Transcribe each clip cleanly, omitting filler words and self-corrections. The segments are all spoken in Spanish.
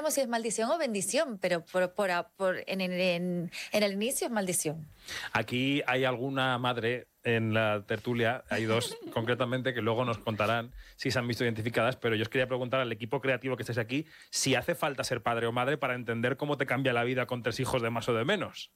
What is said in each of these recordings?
sabemos si es maldición o bendición, pero en el inicio es maldición. Aquí hay alguna madre en la tertulia, hay dos concretamente que luego nos contarán si se han visto identificadas, pero yo os quería preguntar al equipo creativo que estáis aquí si hace falta ser padre o madre para entender cómo te cambia la vida con 3 hijos de más o de menos.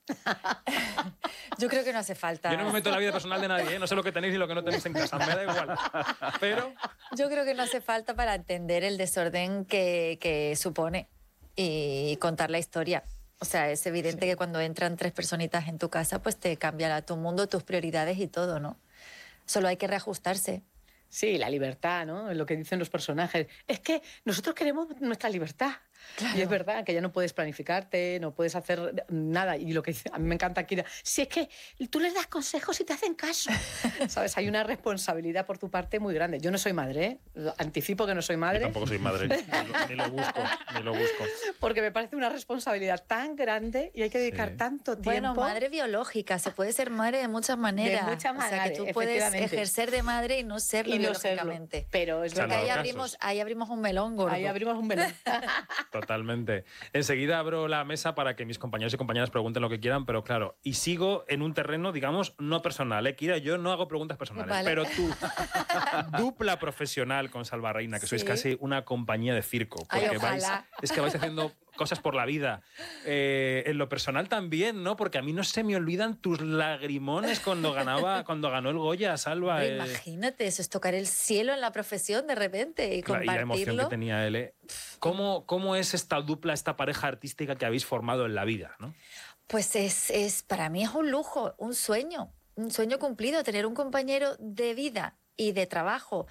Yo creo que no hace falta. Yo no me meto en la vida personal de nadie, ¿eh? No sé lo que tenéis y lo que no tenéis en casa, me da igual. Pero yo creo que no hace falta para entender el desorden que supone y contar la historia. O sea, es evidente que cuando entran 3 personitas en tu casa, pues te cambia tu mundo, tus prioridades y todo, ¿no? Solo hay que reajustarse. Sí, la libertad, ¿no? Lo que dicen los personajes. Es que nosotros queremos nuestra libertad. Claro. Y es verdad que ya no puedes planificarte, no puedes hacer nada. Y lo que dice, a mí me encanta Kira, si es que tú les das consejos y te hacen caso. ¿Sabes? Hay una responsabilidad por tu parte muy grande. Yo no soy madre, ¿eh? Anticipo que no soy madre. Yo tampoco soy madre, ni lo busco. Porque me parece una responsabilidad tan grande y hay que dedicar tanto tiempo. Bueno, madre biológica, se puede ser madre de muchas maneras. De muchas maneras, o sea, que tú puedes ejercer de madre y no serlo biológicamente. Pero es verdad. Ahí abrimos un melón gordo. Ahí abrimos un melón. Totalmente. Enseguida abro la mesa para que mis compañeros y compañeras pregunten lo que quieran, pero claro, y sigo en un terreno, digamos, no personal. Kira, yo no hago preguntas personales, vale. Pero tú, dupla profesional con Salva Reina, que sois casi una compañía de circo. Porque vais haciendo cosas por la vida. En lo personal también, ¿no? Porque a mí no se me olvidan tus lagrimones cuando ganó el Goya, Salva. Imagínate, eso es tocar el cielo en la profesión de repente y compartirlo. Y la emoción que tenía él, ¿eh? ¿Cómo es esta dupla, esta pareja artística que habéis formado en la vida, ¿no? Pues para mí es un lujo, un sueño cumplido, tener un compañero de vida y de trabajo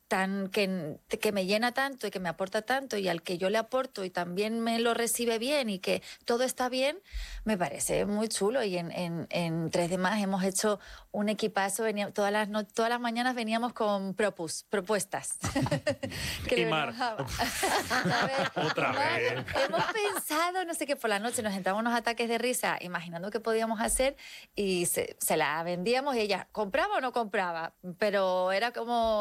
que me llena tanto y que me aporta tanto y al que yo le aporto y también me lo recibe bien y que todo está bien, me parece muy chulo. Y en 3 de Más hemos hecho un equipazo, todas las mañanas veníamos con propuestas. Y Mar, otra vez. Hemos pensado, no sé qué, por la noche nos entraban unos ataques de risa imaginando qué podíamos hacer y se la vendíamos y ella, ¿compraba o no compraba? Pero era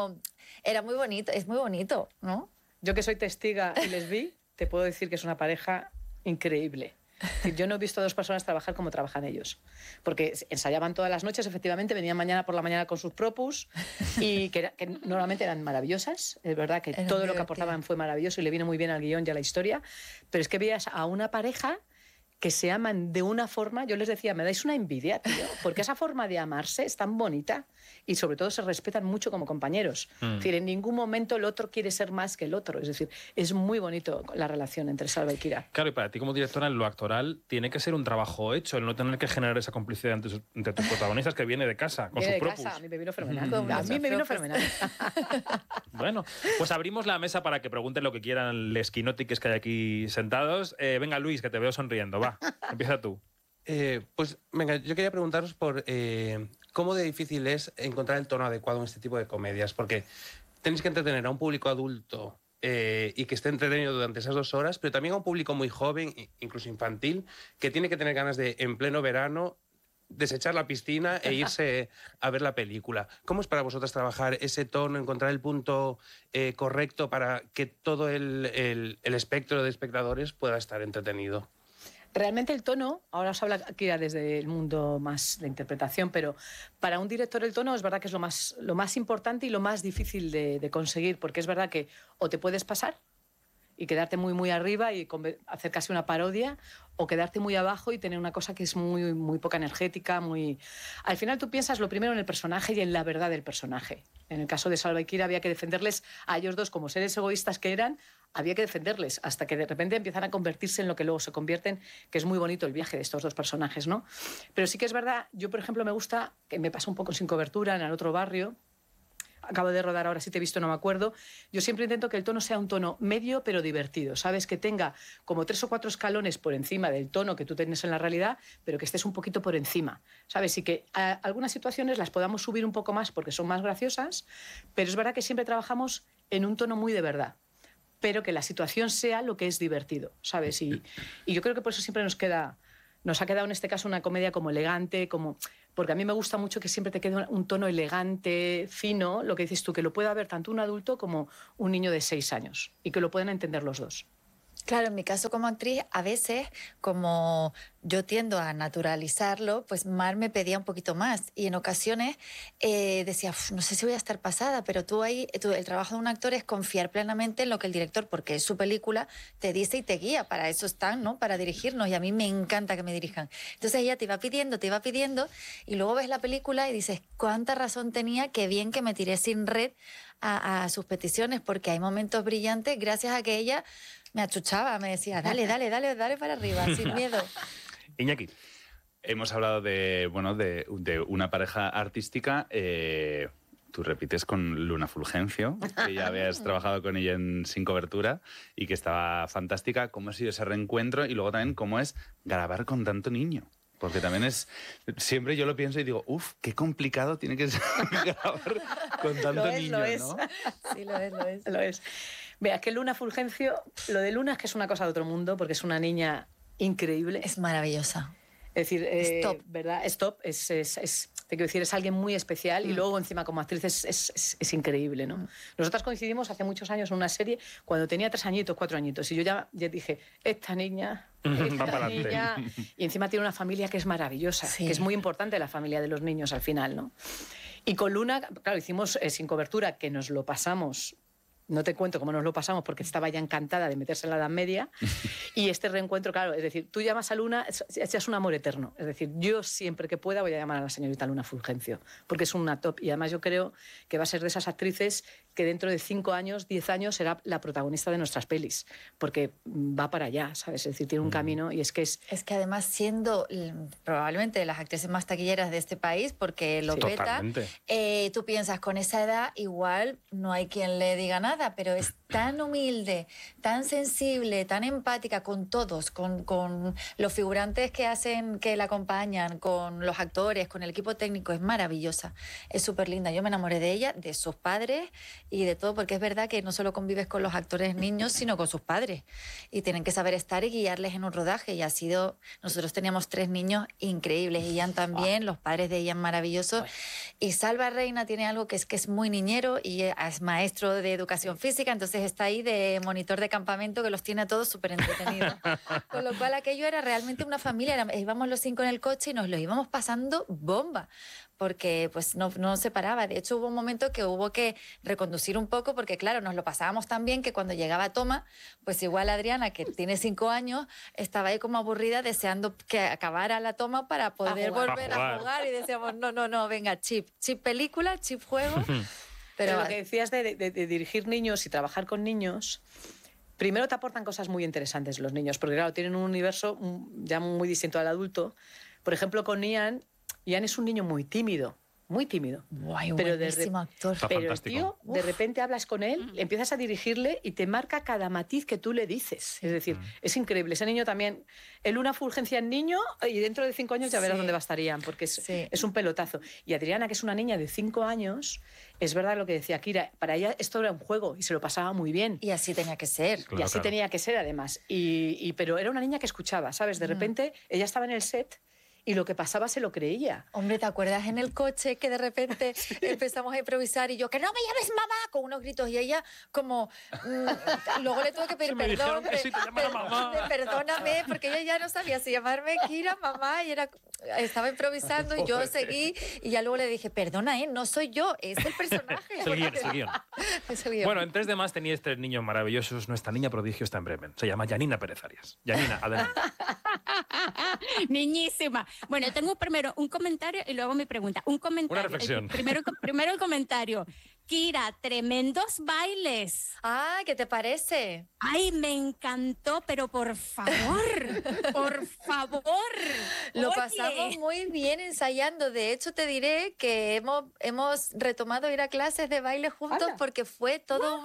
muy bonito, es muy bonito, ¿no? Yo que soy testiga y les vi, te puedo decir que es una pareja increíble. Yo no he visto a 2 personas trabajar como trabajan ellos. Porque ensayaban todas las noches, efectivamente, venían por la mañana con sus propus y que normalmente eran maravillosas. Es verdad que todo lo que aportaban fue maravilloso y le vino muy bien al guión y a la historia. Pero es que veías a una pareja que se aman de una forma, yo les decía, me dais una envidia, tío, porque esa forma de amarse es tan bonita y sobre todo se respetan mucho como compañeros. Es decir, en ningún momento el otro quiere ser más que el otro. Es decir, es muy bonito la relación entre Salva y Kira. Claro, y para ti como directora, en lo actoral tiene que ser un trabajo hecho, el no tener que generar esa complicidad entre tus protagonistas que viene de casa, con sus propus. A mí me vino fenomenal. A mí me vino fenomenal. Bueno, pues abrimos la mesa para que pregunten lo que quieran les quinótiques que hay aquí sentados. Venga, Luis, que te veo sonriendo. Va, empieza tú. Pues venga, yo quería preguntaros por cómo de difícil es encontrar el tono adecuado en este tipo de comedias, porque tenéis que entretener a un público adulto y que esté entretenido durante esas 2 horas, pero también a un público muy joven, incluso infantil, que tiene que tener ganas de, en pleno verano, desechar la piscina e irse a ver la película. ¿Cómo es para vosotras trabajar ese tono, encontrar el punto correcto para que todo el espectro de espectadores pueda estar entretenido? Realmente el tono, ahora os habla Kira desde el mundo más de interpretación, pero para un director el tono es verdad que es lo más importante y lo más difícil de conseguir, porque es verdad que o te puedes pasar y quedarte muy, muy arriba y hacer casi una parodia, o quedarte muy abajo y tener una cosa que es muy, muy poca energética, muy... Al final tú piensas lo primero en el personaje y en la verdad del personaje. En el caso de Salva y Kira había que defenderles a ellos dos como seres egoístas que eran, había que defenderles hasta que de repente empiezan a convertirse en lo que luego se convierten, que es muy bonito el viaje de estos 2 personajes, ¿no? Pero sí que es verdad, yo por ejemplo me gusta, que me pasa un poco Sin Cobertura, en El otro barrio, acabo de rodar ahora, Si te he visto no me acuerdo, yo siempre intento que el tono sea un tono medio pero divertido, ¿sabes? Que tenga como 3 o 4 escalones por encima del tono que tú tienes en la realidad, pero que estés un poquito por encima, ¿sabes? Y que algunas situaciones las podamos subir un poco más porque son más graciosas, pero es verdad que siempre trabajamos en un tono muy de verdad, pero que la situación sea lo que es divertido, ¿sabes? Y yo creo que por eso siempre nos ha quedado en este caso una comedia como elegante, porque a mí me gusta mucho que siempre te quede un tono elegante, fino, lo que dices tú, que lo pueda ver tanto un adulto como un niño de 6 años y que lo puedan entender los dos. Claro, en mi caso como actriz, a veces, como yo tiendo a naturalizarlo, pues Mar me pedía un poquito más. Y en ocasiones decía, no sé si voy a estar pasada, pero el trabajo de un actor es confiar plenamente en lo que el director, porque es su película, te dice y te guía. Para eso están, ¿no? Para dirigirnos. Y a mí me encanta que me dirijan. Entonces ella te iba pidiendo, y luego ves la película y dices, cuánta razón tenía, qué bien que me tiré sin red a sus peticiones, porque hay momentos brillantes gracias a que ella me achuchaba, me decía, dale para arriba, sin miedo. Iñaki. Hemos hablado de una pareja artística. Tú repites con Luna Fulgencio, que ya habías trabajado con ella en Sin Cobertura y que estaba fantástica. ¿Cómo ha sido ese reencuentro? Y luego también, ¿cómo es grabar con tanto niño? Porque también siempre yo lo pienso y digo, qué complicado tiene que ser grabar con tanto niño, ¿no? Sí, lo es. Lo es. Vea, que Luna Fulgencio, lo de Luna es que es una cosa de otro mundo, porque es una niña increíble. Es maravillosa. Es decir, ¿verdad? Es top, te quiero decir, es alguien muy especial y luego encima como actriz es increíble, ¿no? Nosotras coincidimos hace muchos años en una serie cuando tenía 3 añitos, 4 añitos y yo ya dije, esta niña... Y encima tiene una familia que es maravillosa, que es muy importante la familia de los niños al final, ¿no? Y con Luna, claro, hicimos Sin Cobertura, que nos lo pasamos... No te cuento cómo nos lo pasamos porque estaba ya encantada de meterse en la Edad Media. Y este reencuentro, claro, es decir, tú llamas a Luna, es un amor eterno. Es decir, yo siempre que pueda voy a llamar a la señorita Luna Fulgencio, porque es una top. Y además yo creo que va a ser de esas actrices que dentro de 5 años, 10 años será la protagonista de nuestras pelis, porque va para allá, ¿sabes? Es decir, tiene un camino y es que es... Es que además siendo probablemente de las actrices más taquilleras de este país, porque lo peta, tú piensas, con esa edad igual no hay quien le diga nada, pero es tan humilde, tan sensible, tan empática con todos, con los figurantes que la acompañan, con los actores, con el equipo técnico, es maravillosa, es súper linda. Yo me enamoré de ella, de sus padres y de todo, porque es verdad que no solo convives con los actores niños, sino con sus padres y tienen que saber estar y guiarles en un rodaje y nosotros teníamos 3 niños increíbles, y Ian también, los padres de Ian maravillosos, y Salva Reina tiene algo que es muy niñero y es maestro de educación física, entonces está ahí de monitor de campamento que los tiene a todos súper entretenidos. Con lo cual aquello era realmente una familia, íbamos los 5 en el coche y nos lo íbamos pasando bomba, porque pues no se paraba. De hecho hubo un momento que hubo que reconducir un poco, porque claro, nos lo pasábamos tan bien que cuando llegaba Toma, pues igual Adriana, que tiene 5 años, estaba ahí como aburrida deseando que acabara la toma para poder volver a jugar, y decíamos, no, venga, chip película, chip juego. Pero lo que decías de dirigir niños y trabajar con niños, primero te aportan cosas muy interesantes los niños, porque claro, tienen un universo ya muy distinto al adulto. Por ejemplo, con Ian es un niño muy tímido. Guay, pero buenísimo actor. Pero el tío, de repente hablas con él, empiezas a dirigirle y te marca cada matiz que tú le dices. Es decir, es increíble. Ese niño también, Luna Fulgencia en niño, y dentro de 5 años ya verás dónde estarían, porque es un pelotazo. Y Adriana, que es una niña de 5 años, es verdad lo que decía Kira, para ella esto era un juego y se lo pasaba muy bien. Y así tenía que ser. Claro, tenía que ser, además. Pero era una niña que escuchaba, ¿sabes? De repente ella estaba en el set y lo que pasaba se lo creía. Hombre, ¿te acuerdas en el coche que de repente empezamos a improvisar y yo, que no me llames mamá, con unos gritos, y ella como... luego le tuve que pedir perdón. Perdóname, porque ella ya no sabía si llamarme Kira, mamá, y estaba improvisando y yo seguí, y ya luego le dije, perdona, no soy yo, es el personaje. Es el guión. Es el guión. Bueno, en 3 de más teníais 3 niños maravillosos. Nuestra niña prodigio está en Bremen. Se llama Janina Pérez Arias. Janina, adelante. Niñísima. Bueno, tengo primero un comentario y luego mi pregunta. Un comentario. Una reflexión. Primero el comentario. Kira, tremendos bailes. Ah, ¿qué te parece? Ay, me encantó, pero por favor, por favor. Lo pasamos muy bien ensayando. De hecho, te diré que hemos retomado ir a clases de baile juntos porque fue todo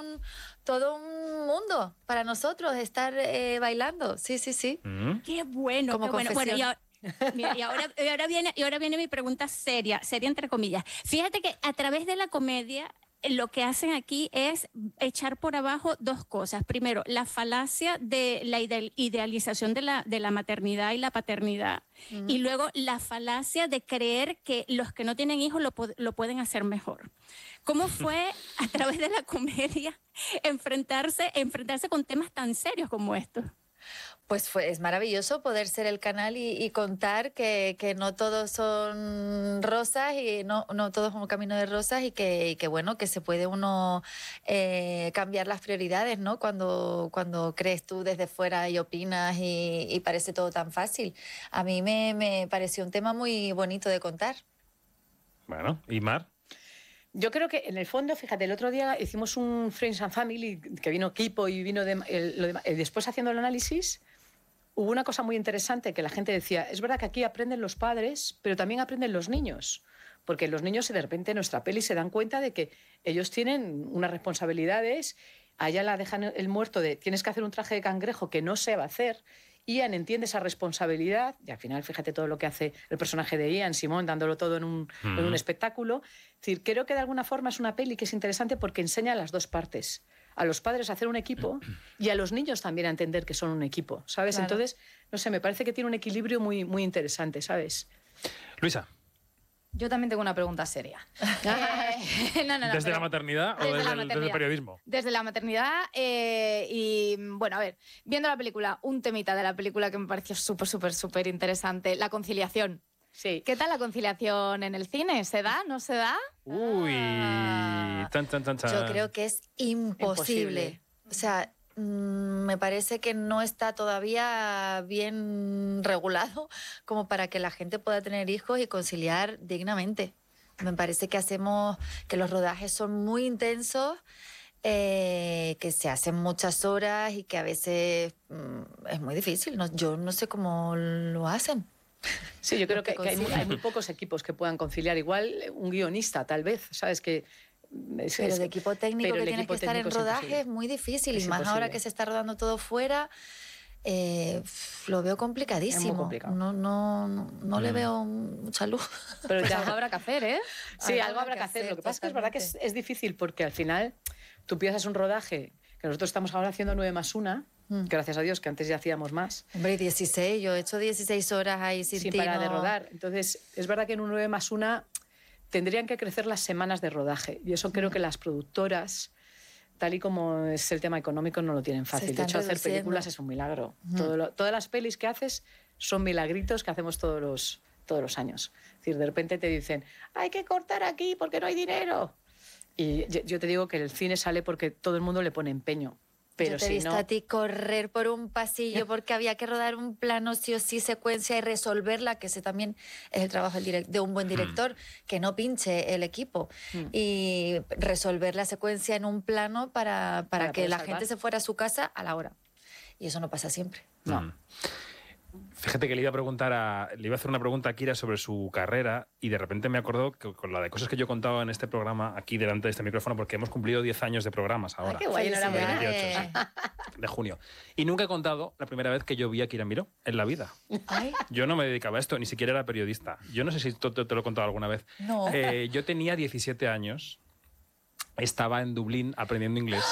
un mundo para nosotros estar bailando. Sí. Qué bueno, como qué bueno. Bueno, y ahora viene mi pregunta seria entre comillas. Fíjate que a través de la comedia lo que hacen aquí es echar por abajo dos cosas. Primero, la falacia de la idealización de la maternidad y la paternidad. Y luego la falacia de creer que los que no tienen hijos lo pueden hacer mejor. ¿Cómo fue a través de la comedia enfrentarse con temas tan serios como estos? Pues es maravilloso poder ser el canal y contar que no todos son rosas y no todo es un camino de rosas y que bueno, que se puede uno cambiar las prioridades, ¿no? Cuando crees tú desde fuera y opinas y parece todo tan fácil. A mí me pareció un tema muy bonito de contar. Bueno, ¿y Mar? Yo creo que en el fondo, fíjate, el otro día hicimos un Friends and Family que vino Kipo y vino después haciendo el análisis. Hubo una cosa muy interesante que la gente decía, es verdad que aquí aprenden los padres, pero también aprenden los niños, porque los niños de repente en nuestra peli se dan cuenta de que ellos tienen unas responsabilidades, allá la dejan el muerto de tienes que hacer un traje de cangrejo que no se va a hacer, Ian entiende esa responsabilidad y al final fíjate todo lo que hace el personaje de Ian, Simón, dándolo todo en un espectáculo. Es decir, creo que de alguna forma es una peli que es interesante porque enseña a las dos partes. A los padres a hacer un equipo y a los niños también a entender que son un equipo, ¿sabes? Claro. Entonces, no sé, me parece que tiene un equilibrio muy, muy interesante, ¿sabes? Luisa. Yo también tengo una pregunta seria. No, ¿Desde la maternidad o desde el periodismo? Desde la maternidad y, bueno, a ver, viendo la película, un temita de la película que me pareció súper interesante, la conciliación. Sí. ¿Qué tal la conciliación en el cine? ¿Se da? ¿No se da? Uy, tan. Yo creo que es imposible. O sea, me parece que no está todavía bien regulado como para que la gente pueda tener hijos y conciliar dignamente. Me parece que los rodajes son muy intensos, que se hacen muchas horas y que a veces es muy difícil. Yo no sé cómo lo hacen. Sí, yo creo que hay muy pocos equipos que puedan conciliar. Igual un guionista, tal vez, ¿sabes? Pero el equipo técnico que tienes que estar en rodaje es muy difícil. Y más ahora que se está rodando todo fuera, lo veo complicadísimo. Es muy complicado. No le veo mucha luz. Pero pues algo habrá que hacer, ¿eh? Sí, algo habrá que hacer. Lo que pasa es que es verdad que es difícil porque al final tú piensas un rodaje, que nosotros estamos ahora haciendo 9+1, gracias a Dios, que antes ya hacíamos más. Hombre, 16, yo he hecho 16 horas ahí sin parar de rodar. Entonces, es verdad que en un 9+1 tendrían que crecer las semanas de rodaje. Y eso creo que las productoras, tal y como es el tema económico, no lo tienen fácil. De hecho, hacer películas es un milagro. Todas las pelis que haces son milagritos que hacemos todos los años. Es decir, de repente te dicen, hay que cortar aquí porque no hay dinero. Y yo te digo que el cine sale porque todo el mundo le pone empeño. Pero yo te he visto a ti correr por un pasillo porque había que rodar un plano sí o sí, secuencia y resolverla, que ese también es el trabajo de un buen director, que no pinche el equipo y resolver la secuencia en un plano para que la gente se fuera a su casa a la hora. Y eso no pasa siempre. No. Fíjate que le iba a hacer una pregunta a Kira sobre su carrera y de repente me acordó que con la de cosas que yo contaba en este programa, aquí delante de este micrófono, porque hemos cumplido 10 años de programas ahora. ¡Qué guay! Enhorabuena. 28, de junio. Y nunca he contado la primera vez que yo vi a Kira Miró en la vida. Ay. Yo no me dedicaba a esto, ni siquiera era periodista. Yo no sé si te lo he contado alguna vez. No. Yo tenía 17 años, estaba en Dublín aprendiendo inglés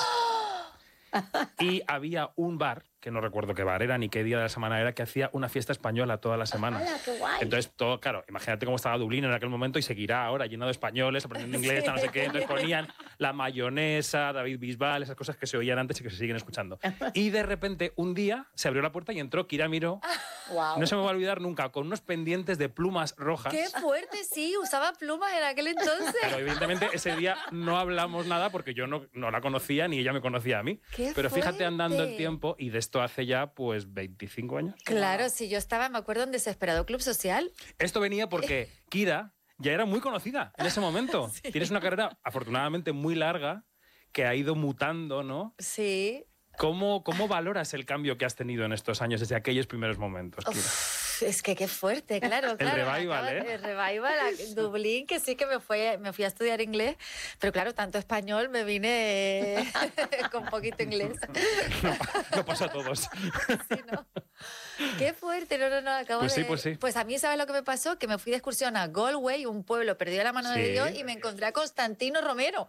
y había un bar, que no recuerdo qué bar era ni qué día de la semana era, que hacía una fiesta española toda la semana. ¡Hala, qué guay! Entonces, todo, claro, imagínate cómo estaba Dublín en aquel momento y seguirá ahora lleno de españoles, aprendiendo inglés, no sé qué. Entonces ponían La Mayonesa, David Bisbal, esas cosas que se oían antes y que se siguen escuchando. Y de repente, un día, se abrió la puerta y entró Kira Miró. Wow. No se me va a olvidar nunca, con unos pendientes de plumas rojas. ¡Qué fuerte! Sí, usaba plumas en aquel entonces. Pero evidentemente ese día no hablamos nada porque yo no la conocía ni ella me conocía a mí. Pero fíjate andando el tiempo y de esto hace ya pues 25 años. Claro, sí, yo estaba, me acuerdo, en Desesperado Club Social. Esto venía porque Kira ya era muy conocida en ese momento. Sí. Tienes una carrera afortunadamente muy larga que ha ido mutando, ¿no? Sí. ¿Cómo valoras el cambio que has tenido en estos años desde aquellos primeros momentos, Kira? Es que qué fuerte, claro. El revival, ¿eh? El revival, Dublín, que sí que me fui a estudiar inglés, pero claro, tanto español, me vine con poquito inglés. No pasa a todos. Sí, ¿no? Qué fuerte, no, acabo Pues de... sí, pues sí. Pues a mí, ¿sabes lo que me pasó? Que me fui de excursión a Galway, un pueblo perdido de la mano de Dios, y me encontré a Constantino Romero.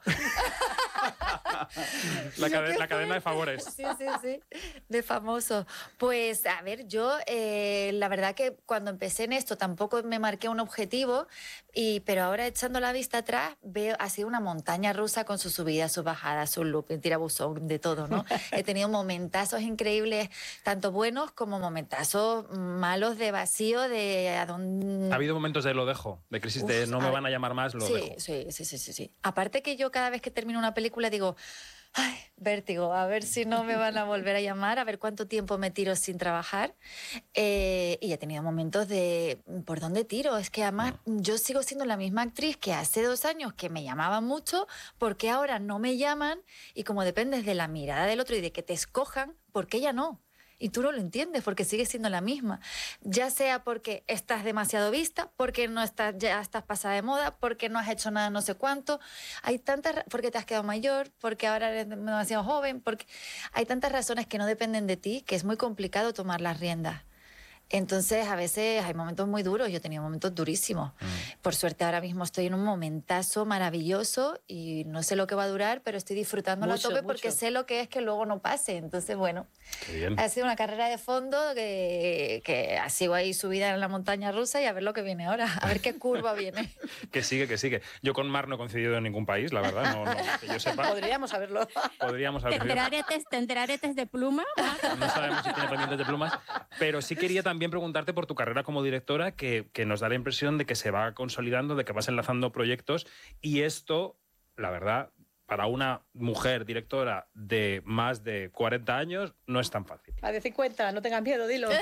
La cadena de favores. Sí, de famoso. Pues, a ver, yo la verdad que cuando empecé en esto tampoco me marqué un objetivo, pero ahora echando la vista atrás veo, ha sido una montaña rusa con sus subidas, sus bajadas, sus looping, tirabuzón, de todo, ¿no? He tenido momentazos increíbles, tanto buenos como momentazos malos de vacío, de a dónde... Ha habido momentos de lo dejo, de crisis de no me van a llamar más, lo dejo. Sí. Aparte que yo cada vez que termino una película digo, ay, vértigo, a ver si no me van a volver a llamar, a ver cuánto tiempo me tiro sin trabajar. Y he tenido momentos de, ¿por dónde tiro? Es que además yo sigo siendo la misma actriz que hace 2 años, que me llamaban mucho, porque ahora no me llaman, y como dependes de la mirada del otro y de que te escojan, ¿por qué ya no? Y tú no lo entiendes porque sigues siendo la misma. Ya sea porque estás demasiado vista, porque no estás, ya estás pasada de moda, porque no has hecho nada no sé cuánto. Hay tantas, porque te has quedado mayor, porque ahora eres demasiado joven, porque hay tantas razones que no dependen de ti que es muy complicado tomar las riendas. Entonces, a veces hay momentos muy duros. Yo he tenido momentos durísimos. Por suerte, ahora mismo estoy en un momentazo maravilloso y no sé lo que va a durar, pero estoy disfrutándolo a tope porque sé lo que es que luego no pase. Entonces, bueno, ha sido una carrera de fondo que ha sido ahí subida en la montaña rusa y a ver lo que viene ahora, a ver qué curva viene. Que sigue. Yo con Mar no he coincidido en ningún país, la verdad, no que yo sepa. Podríamos haberlo. Podríamos haber ¿Tendrá aretes de pluma? No sabemos si tiene pendientes de plumas, pero sí quería también preguntarte por tu carrera como directora, que nos da la impresión de que se va consolidando, de que vas enlazando proyectos, y esto, la verdad, para una mujer directora de más de 40 años no es tan fácil. A de 50, no tengas miedo, dilo.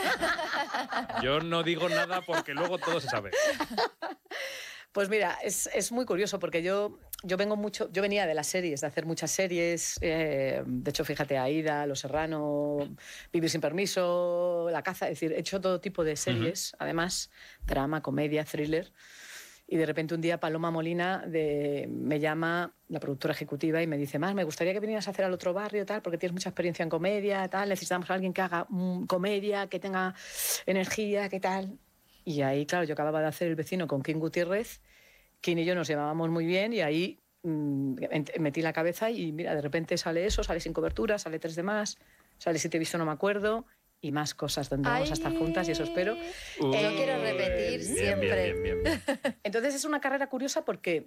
Yo no digo nada porque luego todo se sabe. Pues mira, es muy curioso porque yo venía de las series, de hacer muchas series. De hecho, fíjate, Aída, Los Serrano, Vivir sin permiso, La caza. Es decir, he hecho todo tipo de series, además, drama, comedia, thriller. Y de repente un día Paloma Molina me llama, la productora ejecutiva, y me dice: Mar, me gustaría que vinieras a hacer Al otro barrio, tal, porque tienes mucha experiencia en comedia, tal. Necesitamos a alguien que haga comedia, que tenga energía, que tal. Y ahí, claro, yo acababa de hacer El vecino con King Gutiérrez. King y yo nos llevábamos muy bien y ahí metí la cabeza y mira, de repente sale eso, sale Sin cobertura, sale 3 de más, sale Si te he visto no me acuerdo y más cosas donde vamos a estar juntas y eso espero. Yo quiero repetir siempre. Bien. Entonces es una carrera curiosa porque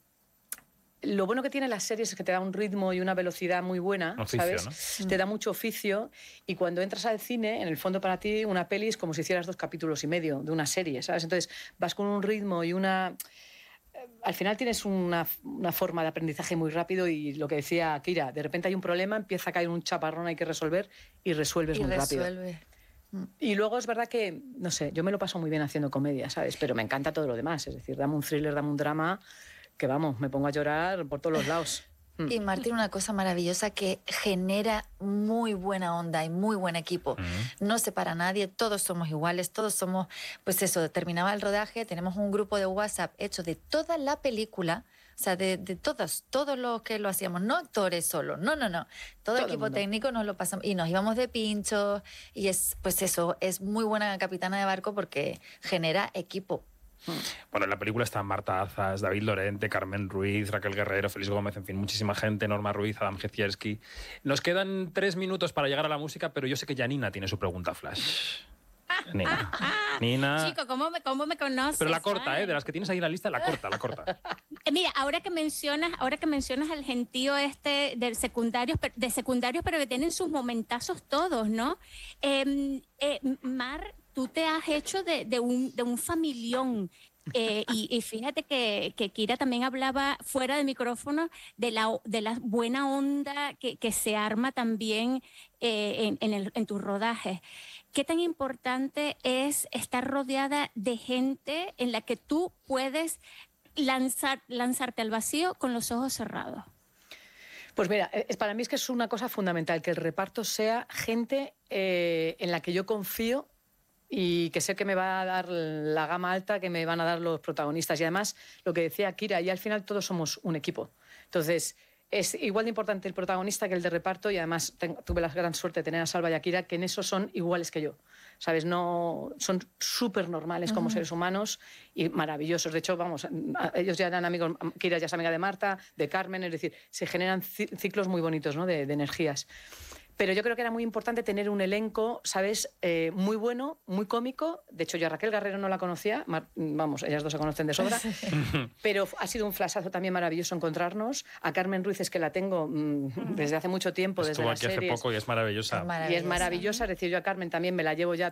lo bueno que tienen las series es que te da un ritmo y una velocidad muy buena, oficio, ¿sabes? ¿no? Te da mucho oficio y cuando entras al cine, en el fondo para ti una peli es como si hicieras 2 capítulos y medio de una serie, ¿sabes? Entonces vas con un ritmo y una... Al final tienes una forma de aprendizaje muy rápido y lo que decía Kira, de repente hay un problema, empieza a caer un chaparrón, hay que resolver y resuelves muy rápido. Y luego es verdad que, no sé, yo me lo paso muy bien haciendo comedia, ¿sabes? Pero me encanta todo lo demás, es decir, dame un thriller, dame un drama... que vamos, me pongo a llorar por todos los lados. Y Mar tiene una cosa maravillosa que genera muy buena onda y muy buen equipo. No separa a nadie, todos somos iguales, todos somos, pues eso, terminaba el rodaje, tenemos un grupo de WhatsApp hecho de toda la película, o sea, de todos los que lo hacíamos, no actores solo, no. Todo el equipo técnico nos lo pasamos y nos íbamos de pinchos y es, pues eso, es muy buena capitana de barco porque genera equipo. Bueno, en la película están Marta Azas, David Lorente, Carmen Ruiz, Raquel Guerrero, Félix Gómez, en fin, muchísima gente, Norma Ruiz, Adam Jezierski. Nos quedan 3 minutos para llegar a la música, pero yo sé que Janina tiene su pregunta flash. Nina. Chico, ¿cómo me conoces? Pero la corta, de las que tienes ahí en la lista, la corta. Mira, ahora que mencionas el gentío de secundarios, pero que tienen sus momentazos todos, ¿no? Mar, tú te has hecho de un familión. Y fíjate que Kira también hablaba fuera de micrófono de la buena onda que se arma también en tus rodajes. ¿Qué tan importante es estar rodeada de gente en la que tú puedes lanzarte al vacío con los ojos cerrados? Pues mira, para mí es que es una cosa fundamental, que el reparto sea gente en la que yo confío y que sé que me va a dar la gama alta que me van a dar los protagonistas. Y además, lo que decía Kira, y al final todos somos un equipo. Entonces, es igual de importante el protagonista que el de reparto, y además tuve la gran suerte de tener a Salva y a Kira, que en eso son iguales que yo. ¿Sabes? No, son súper normales como seres humanos y maravillosos. De hecho, vamos, ellos ya eran amigos, Kira ya es amiga de Marta, de Carmen, es decir, se generan ciclos muy bonitos, ¿no? de energías. Pero yo creo que era muy importante tener un elenco, ¿sabes? Muy bueno, muy cómico. De hecho, yo a Raquel Guerrero no la conocía. Vamos, ellas dos se conocen de sobra. Pero ha sido un flashazo también maravilloso encontrarnos. A Carmen Ruiz es que la tengo desde hace mucho tiempo, Estuvo desde las aquí series. hace poco y es maravillosa. Y es maravillosa. Es decir, yo a Carmen también me la llevo ya